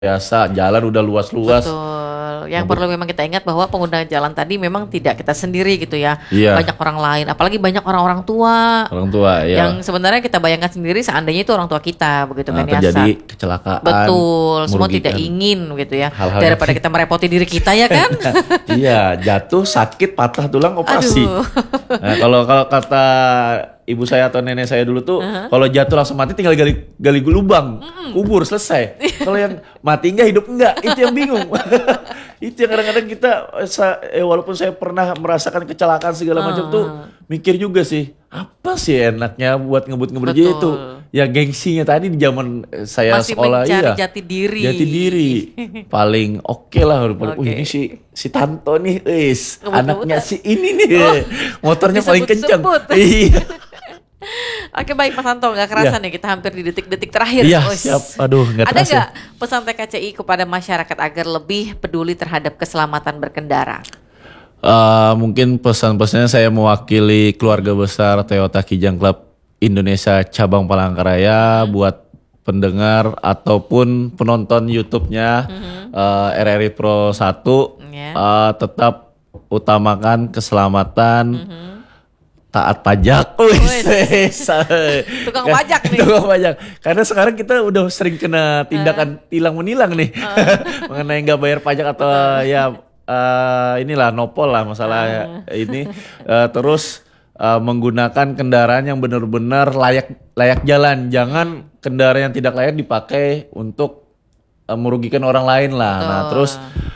biasa, jalan udah luas-luas. Betul. Yang Ngebut. perlu memang kita ingat bahwa pengguna jalan tadi memang tidak kita sendiri gitu ya. Iya, Banyak orang lain, apalagi banyak orang-orang tua orang tua ya. yang sebenarnya kita bayangkan sendiri seandainya itu orang tua kita begitu Nah, kan ya. terjadi Sat. kecelakaan, Betul, semua tidak merugikan. ingin gitu ya. Hal-hal yang Daripada kita merepoti diri kita ya kan. iya, jatuh, sakit, patah tulang, operasi. Aduh. Nah, kalau kata ibu saya atau nenek saya dulu tuh, kalau jatuh langsung mati tinggal gali lubang, kubur selesai. Kalau yang mati enggak, hidup enggak, itu yang bingung. Itu yang kadang-kadang kita, walaupun saya pernah merasakan kecelakaan segala macam tuh, mikir juga sih, apa sih enaknya buat ngebut-ngebut aja itu. Betul. Ya gengsinya tadi di zaman saya Masih sekolah, mencari iya. jati diri. Jati diri. Paling oke lah. Paling, Oke. ini si Tanto nih, Ngebut-ngebutan. anaknya si ini nih. Motornya paling kencang. disebut-sebut. Iya. Oke baik Mas Anto, nggak kerasa nih kita hampir di detik-detik terakhir. Iya, Wes. siap. Aduh, nggak Ada terasa. nggak pesan TKCI kepada masyarakat agar lebih peduli terhadap keselamatan berkendara? Mungkin pesan-pesannya saya mewakili keluarga besar Toyota Kijang Club Indonesia cabang Palangkaraya buat pendengar ataupun penonton YouTube-nya RRI Pro 1 Ya. tetap utamakan keselamatan, taat pajak. Wis. Tukang pajak nih. Tukang pajak. Karena sekarang kita udah sering kena tindakan tilang menilang nih. Mengenai nggak bayar pajak atau ya inilah nopol lah masalah ini. Terus menggunakan kendaraan yang benar-benar layak jalan. Jangan kendaraan yang tidak layak dipakai untuk merugikan orang lain lah. Nah, terus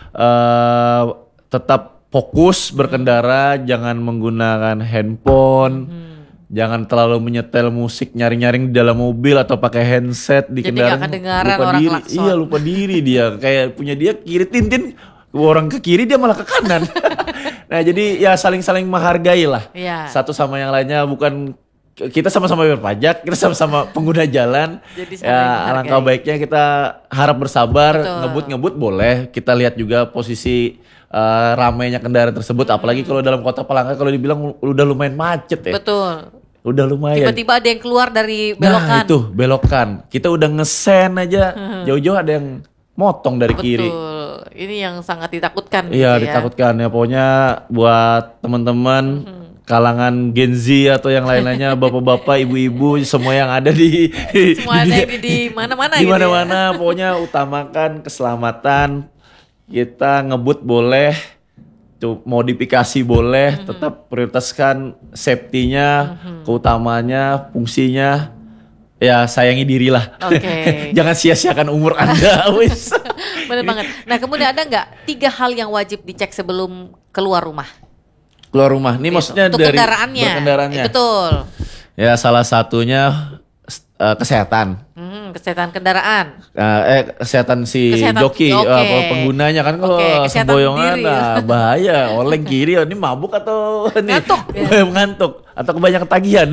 tetap fokus berkendara, jangan menggunakan handphone, jangan terlalu menyetel musik nyaring-nyaring di dalam mobil atau pakai handset di Jadi kendaraan. nggak kedengaran Lupa orang diri. klakson. Iya, lupa diri dia. Kayak punya dia kiri tintin, orang ke kiri dia malah ke kanan. Nah, jadi ya saling-saling menghargai lah. Iya. Satu sama yang lainnya, bukan kita sama-sama bayar pajak, kita sama-sama pengguna jalan. Jadi saling Ya menghargai. alangkah baiknya kita harap bersabar, Betul. ngebut-ngebut boleh. Kita lihat juga posisi ramainya kendaraan tersebut, apalagi kalau dalam kota Palangka kalau dibilang udah lumayan macet ya. Betul. Udah lumayan. Tiba-tiba ada yang keluar dari Nah, belokan. itu belokan. Kita udah ngesen aja, jauh-jauh ada yang motong dari kiri. Betul. Ini yang sangat ditakutkan. Iya, gitu ya. ditakutkan ya. Pokoknya buat teman-teman kalangan Gen Z atau yang lain-lainnya, bapak-bapak, ibu-ibu, semua yang ada di Semua ada yang di mana-mana di gitu ya. mana-mana, pokoknya utamakan keselamatan. Kita ngebut boleh, tuh modifikasi boleh, tetap prioritaskan safety-nya, keutamaannya, fungsinya. Ya sayangi diri lah. Oke. Jangan sia-siakan umur Anda, wis. Bener banget. Nah kemudian ada nggak 3 hal yang wajib dicek sebelum keluar rumah? Keluar rumah. Ini maksudnya Untuk dari kendaraannya. berkendaraannya. Betul. Ya salah satunya kesehatan. Kesehatan kendaraan. Kesehatan si Kesehatan- joki, oke. penggunanya kan kalau Oke, kesehatan semboyongan, diri. nah bahaya. Oleng kiri, ini mabuk atau nih Ngantuk. ngantuk atau kebanyakan tagihan.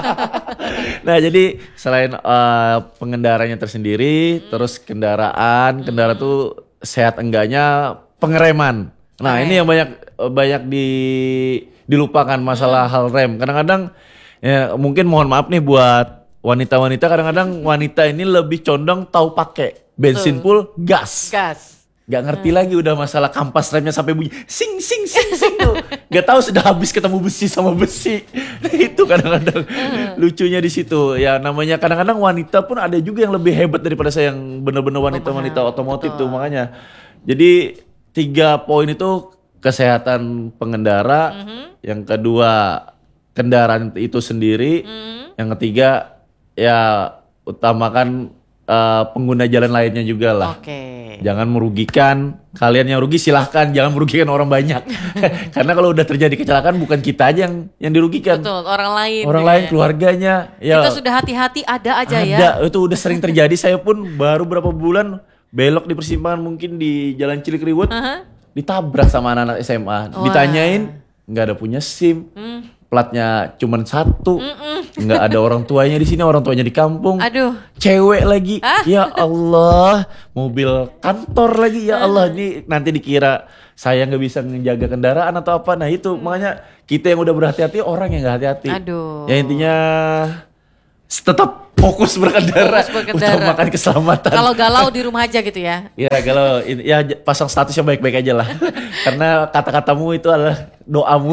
Nah jadi selain pengendaranya tersendiri, terus kendaraan tuh sehat enggaknya pengereman. Nah ini yang banyak dilupakan masalah hal rem. Kadang-kadang ya mungkin mohon maaf nih buat wanita-wanita, kadang-kadang wanita ini lebih condong tahu pakai bensin full gas. Gas. Gak ngerti lagi udah masalah kampas remnya sampai bunyi sing sing sing sing tuh. Gak tahu sudah habis ketemu besi sama besi. Itu kadang-kadang lucunya di situ. Ya namanya kadang-kadang wanita pun ada juga yang lebih hebat daripada saya yang benar-benar wanita-wanita otomotif tuh makanya. Jadi 3 poin itu kesehatan pengendara, yang kedua kendaraan itu sendiri, yang ketiga ya utamakan pengguna jalan lainnya juga lah. Oke. Jangan merugikan, kalian yang rugi silahkan, jangan merugikan orang banyak. Karena kalau udah terjadi kecelakaan bukan kita aja yang dirugikan. Betul. Orang lain. Orang ya. lain, keluarganya. Ya, Kita sudah hati-hati ada aja ya. ada, itu udah sering terjadi. Saya pun baru berapa bulan belok di persimpangan mungkin di Jalan Cilikriwut, ditabrak sama anak-anak SMA. Ditanyain, nggak ada punya SIM. Platnya cuman 1, nggak ada orang tuanya di sini, orang tuanya di kampung, Aduh. cewek lagi, ya Allah, mobil kantor lagi, ya Allah, ini nanti dikira saya nggak bisa menjaga kendaraan atau apa. Nah itu makanya kita yang udah berhati-hati, orang yang nggak hati-hati. Aduh. Ya intinya tetap fokus berkendara, Fokus berkendara. utamakan keselamatan. Kalau galau di rumah aja gitu ya. Ya kalau ya pasang statusnya baik-baik aja lah. Karena kata-katamu itu adalah doamu.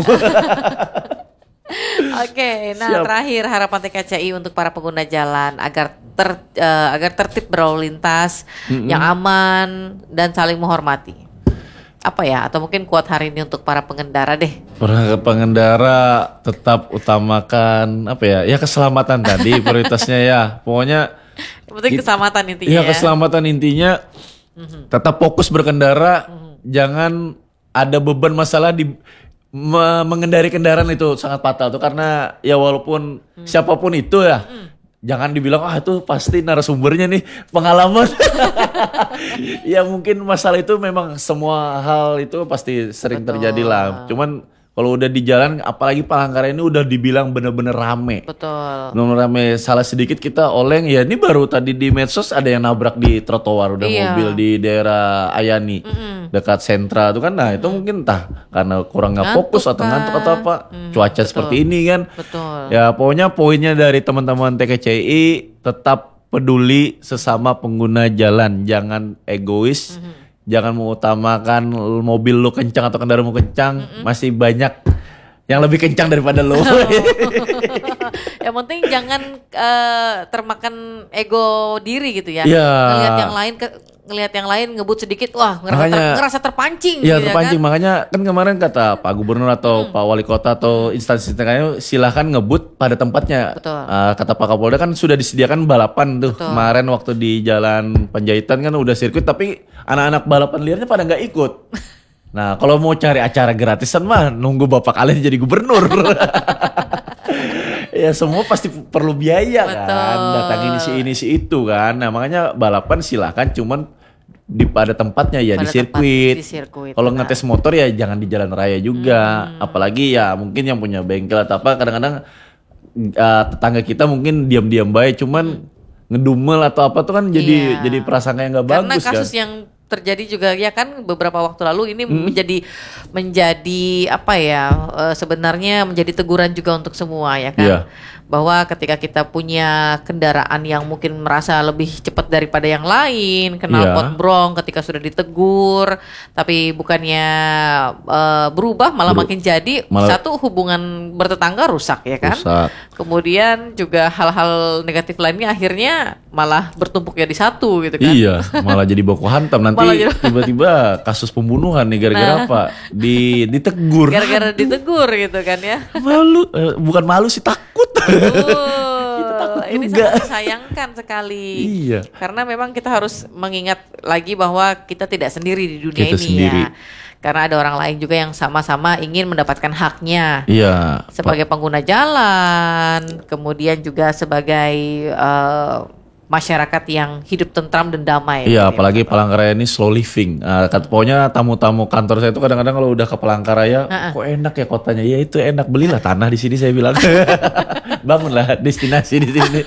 Oke, nah Siap. terakhir harapan TKCI untuk para pengguna jalan agar tertib berlalu lintas yang aman dan saling menghormati. Apa ya? Atau mungkin quote hari ini untuk para pengendara deh. Para pengendara tetap utamakan apa ya? Ya keselamatan tadi prioritasnya ya. Pokoknya Yang penting keselamatan intinya ya ya. keselamatan intinya. Tetap fokus berkendara, jangan ada beban masalah di mengendari kendaraan itu sangat fatal tuh karena ya walaupun siapapun itu ya. Jangan dibilang itu pasti narasumbernya nih pengalaman. Ya mungkin masalah itu memang semua hal itu pasti sering terjadi lah. Cuman kalau udah di jalan apalagi Palangkaraya ini udah dibilang bener-bener rame. Betul. Bener rame, salah sedikit kita oleng ya ini baru tadi di medsos ada yang nabrak di trotoar udah Iya. mobil di daerah Ayani dekat sentra tuh kan. Nah itu mungkin entah karena kurang nggak Ngantuk fokus atau ngantuk atau apa cuaca betul. seperti ini kan. Betul. Ya pokoknya poinnya dari teman-teman TKCI tetap peduli sesama pengguna jalan, jangan egois, jangan mengutamakan mobil lu kencang atau kendaramu kencang, masih banyak yang lebih kencang daripada lu. Yang penting jangan termakan ego diri gitu ya. Iya. Ngelihat yang lain ngebut sedikit, wah Makanya- ngerasa terpancing. Iya gitu ya terpancing, kan? makanya kan kemarin kata Pak Gubernur atau Pak Wali Kota atau instansi terkait silahkan ngebut pada tempatnya. Betul. Kata Pak Kapolda kan sudah disediakan balapan tuh Betul. kemarin waktu di Jalan Panjaitan kan udah sirkuit tapi anak-anak balapan liarnya pada nggak ikut. Nah kalau mau cari acara gratisan mah nunggu bapak kalian jadi gubernur. Ya semua pasti perlu biaya kan, Betul. datangin ini si itu kan. Nah makanya balapan silahkan cuman di pada tempatnya ya Pada di tempat, sirkuit. di sirkuit, Kalau benar. ngetes motor ya jangan di jalan raya juga. Apalagi ya mungkin yang punya bengkel atau apa kadang-kadang tetangga kita mungkin diam-diam baik cuman ngedumel atau apa tuh kan Iya. jadi prasangka yang nggak Karena bagus kan. kasus yang terjadi juga ya kan beberapa waktu lalu ini menjadi apa ya sebenarnya menjadi teguran juga untuk semua ya kan. Iya. Bahwa ketika kita punya kendaraan yang mungkin merasa lebih cepat daripada yang lain, kenal Iya. potbrong ketika sudah ditegur, tapi bukannya berubah malah makin jadi malah- satu hubungan bertetangga rusak ya kan. Rusak. Kemudian juga hal-hal negatif lainnya akhirnya malah bertumpuk jadi satu gitu kan. Iya, malah jadi baku hantam nanti Malah jadi- tiba-tiba kasus pembunuhan nih gara-gara apa? Ditegur. Gara-gara ditegur gitu kan ya. Malu, bukan malu sih takut. takut Ini juga. sangat disayangkan sekali. Iya. Karena memang kita harus mengingat lagi bahwa kita tidak sendiri di dunia Kita ini sendiri. ya. Karena ada orang lain juga yang sama-sama ingin mendapatkan haknya. Iya. Sebagai pengguna jalan, kemudian juga sebagai masyarakat yang hidup tentram dan damai. Iya, Gitu ya, apalagi Pak. Palangkaraya ini slow living. Pokoknya tamu-tamu kantor saya itu kadang-kadang kalau udah ke Palangkaraya, kok enak ya kotanya. Ya itu enak, belilah tanah di sini saya bilang. Bangunlah destinasi di sini.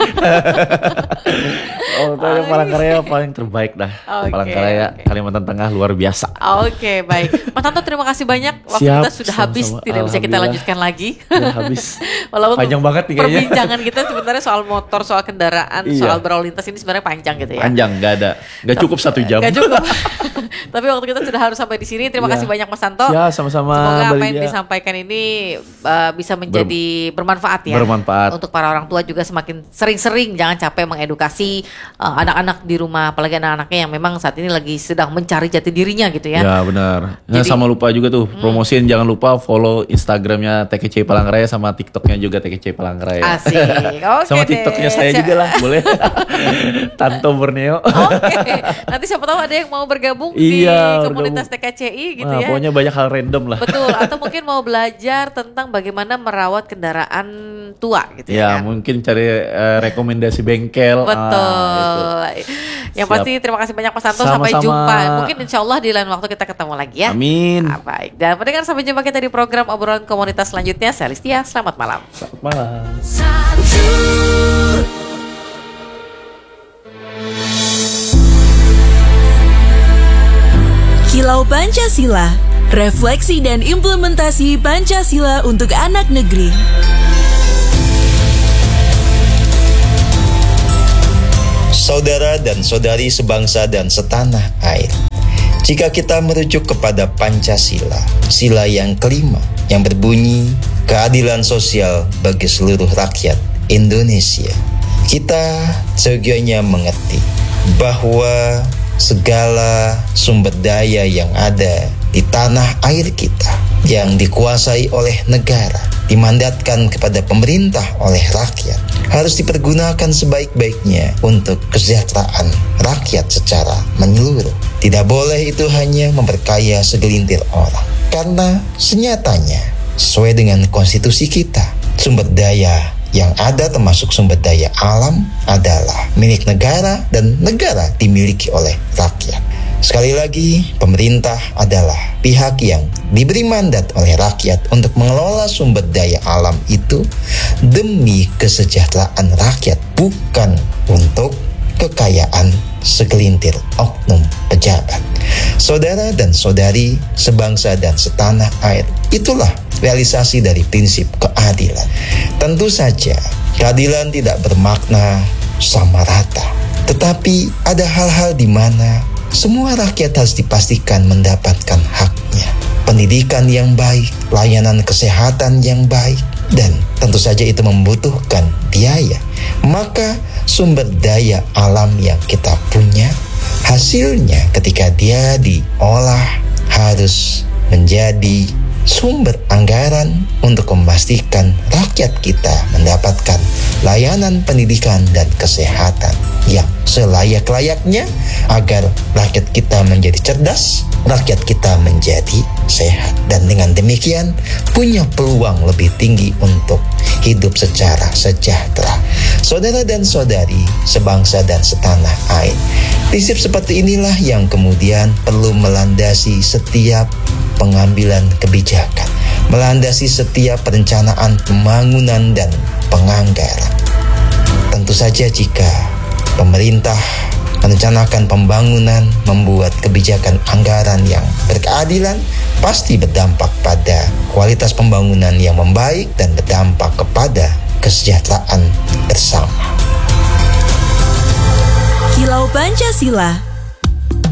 Palangkaraya paling terbaik dah. Oke, Palangkaraya, oke. Kalimantan Tengah luar biasa. Oke, baik. Mas Tanto terima kasih banyak. Waktu Siap, kita sudah habis, sama-sama. tidak bisa kita Alhamdulillah. lanjutkan lagi. Ya, habis. Walaupun Panjang banget nih kayaknya. perbincangan kita sebenarnya soal motor, soal kendaraan, Iya. soal berlalu lintas ini sebenarnya panjang gitu ya. Panjang, nggak cukup 1 jam. Gak cukup. Tapi waktu kita sudah harus sampai di sini. Terima Iya. kasih banyak Mas Tanto. Ya, sama-sama, Semoga Mbak apa yang Lydia. disampaikan ini bisa menjadi bermanfaat ya. Bermanfaat. Untuk para orang tua juga semakin sering-sering jangan capek mengedukasi anak-anak di rumah, apalagi anak-anaknya yang memang saat ini lagi sedang mencari jati dirinya gitu ya. Ya benar. Nah, Jadi- sama lupa juga tuh promosiin, jangan lupa follow Instagramnya TKC Palangkaraya sama TikToknya juga TKC Palangkaraya. Asik. Oke Sama deh. TikToknya saya juga lah, boleh. Tanto Borneo. Oke, nanti siapa tahu ada yang mau bergabung di Iya, komunitas bergabung. TKCI gitu Nah, ya. pokoknya banyak hal random lah. Betul, atau mungkin mau belajar tentang bagaimana merawat kendaraan tua gitu Ya, ya kan. mungkin cari rekomendasi bengkel. Betul. Gitu. Yang Siap. pasti terima kasih banyak Mas Santo, sampai Sama-sama. jumpa. Mungkin insya Allah di lain waktu kita ketemu lagi ya. Amin. Ah, baik. Dan pendengar sampai jumpa kita di program obrolan komunitas selanjutnya. Saya Listia, selamat malam. Selamat malam. Kilau Pancasila, refleksi dan implementasi Pancasila untuk anak negeri. saudara dan saudari sebangsa dan setanah air. Jika kita merujuk kepada Pancasila, sila yang kelima yang berbunyi keadilan sosial bagi seluruh rakyat Indonesia, kita seyogyanya mengerti bahwa segala sumber daya yang ada di tanah air kita yang dikuasai oleh negara, dimandatkan kepada pemerintah oleh rakyat, harus dipergunakan sebaik-baiknya untuk kesejahteraan rakyat secara menyeluruh. Tidak boleh itu hanya memperkaya segelintir orang, karena senyatanya sesuai dengan konstitusi kita, sumber daya yang ada termasuk sumber daya alam adalah milik negara dan negara dimiliki oleh rakyat. Sekali lagi, pemerintah adalah pihak yang diberi mandat oleh rakyat untuk mengelola sumber daya alam itu demi kesejahteraan rakyat, bukan untuk kekayaan segelintir oknum pejabat. Saudara dan saudari sebangsa dan setanah air, itulah realisasi dari prinsip keadilan. Tentu saja, keadilan tidak bermakna sama rata, tetapi ada hal-hal di mana semua rakyat harus dipastikan mendapatkan haknya. Pendidikan yang baik, layanan kesehatan yang baik, dan tentu saja itu membutuhkan biaya. Maka sumber daya alam yang kita punya, hasilnya ketika dia diolah harus menjadi sumber anggaran untuk memastikan rakyat kita mendapatkan layanan pendidikan dan kesehatan yang selayak-layaknya agar rakyat kita menjadi cerdas, rakyat kita menjadi sehat, dan dengan demikian punya peluang lebih tinggi untuk hidup secara sejahtera. Saudara dan saudari sebangsa dan setanah air, prinsip seperti inilah yang kemudian perlu melandasi setiap pengambilan kebijakan, melandasi setiap perencanaan pembangunan dan penganggaran. Tentu saja jika pemerintah merencanakan pembangunan, membuat kebijakan anggaran yang berkeadilan, pasti berdampak pada kualitas pembangunan yang membaik dan berdampak kepada kesejahteraan bersama. Kilau Pancasila,